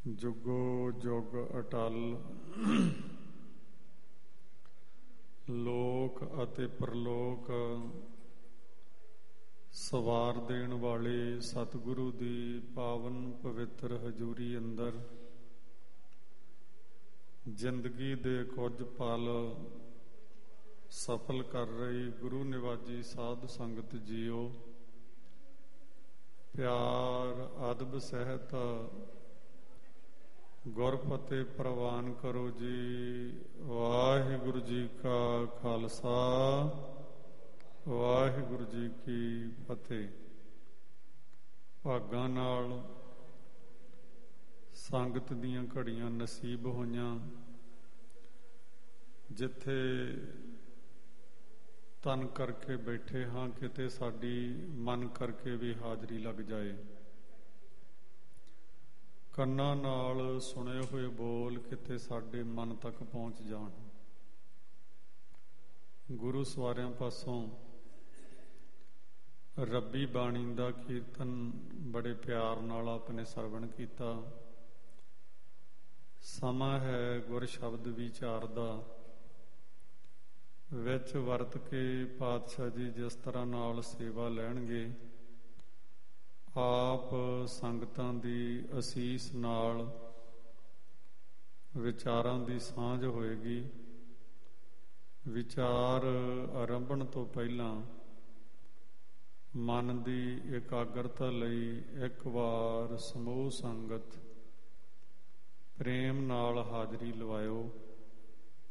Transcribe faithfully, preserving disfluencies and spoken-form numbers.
ਜੁਗੋ ਜੁਗ ਅਟਲ। ਲੋਕ ਅਤੇ ਪਰਲੋਕ ਸਵਾਰ ਦੇਣ ਵਾਲੇ ਸਤਿਗੁਰੂ ਦੀ ਪਾਵਨ ਪਵਿੱਤਰ ਹਜ਼ੂਰੀ ਅੰਦਰ ਜ਼ਿੰਦਗੀ ਦੇ ਕੁਝ ਪਲ ਸਫਲ ਕਰ ਰਹੀ ਗੁਰੂ ਨਿਵਾਜੀ ਸਾਧ ਸੰਗਤ ਜੀਓ, ਪਿਆਰ ਅਦਬ ਸਹਿਤ ਗੁਰਫਤਿਹ ਪ੍ਰਵਾਨ ਕਰੋ ਜੀ। ਵਾਹਿਗੁਰੂ ਜੀ ਕਾ ਖਾਲਸਾ, ਵਾਹਿਗੁਰੂ ਜੀ ਕੀ ਫਤਿਹ। ਭਾਗਾਂ ਨਾਲ ਸੰਗਤ ਦੀਆਂ ਘੜੀਆਂ ਨਸੀਬ ਹੋਈਆਂ, ਜਿੱਥੇ ਤਨ ਕਰਕੇ ਬੈਠੇ ਹਾਂ, ਕਿਤੇ ਸਾਡੀ ਮਨ ਕਰਕੇ ਵੀ ਹਾਜ਼ਰੀ ਲੱਗ ਜਾਏ। ਕੰਨਾਂ ਨਾਲ ਸੁਣੇ ਹੋਏ ਬੋਲ ਕਿਤੇ ਸਾਡੇ ਮਨ ਤੱਕ ਪਹੁੰਚ ਜਾਣ। ਗੁਰੂ ਸਵਾਰਿਆਂ ਪਾਸੋਂ ਰੱਬੀ ਬਾਣੀ ਦਾ ਕੀਰਤਨ ਬੜੇ ਪਿਆਰ ਨਾਲ ਆਪਣੇ ਸਰਵਣ ਕੀਤਾ। ਸਮਾਂ ਹੈ ਗੁਰ ਸ਼ਬਦ ਵਿਚਾਰ ਦਾ, ਵਿੱਚ ਵਰਤ ਕੇ ਪਾਤਸ਼ਾਹ ਜੀ ਜਿਸ ਤਰ੍ਹਾਂ ਨਾਲ ਸੇਵਾ ਲੈਣਗੇ, ਆਪ ਸੰਗਤਾਂ ਦੀ ਅਸੀਸ ਨਾਲ ਵਿਚਾਰਾਂ ਦੀ ਸਾਂਝ ਹੋਏਗੀ। ਵਿਚਾਰ ਆਰੰਭਣ ਤੋਂ ਪਹਿਲਾਂ ਮਨ ਦੀ ਇਕਾਗਰਤਾ ਲਈ ਇੱਕ ਵਾਰ ਸਮੂਹ ਸੰਗਤ ਪ੍ਰੇਮ ਨਾਲ ਹਾਜ਼ਰੀ ਲਵਾਇਓ।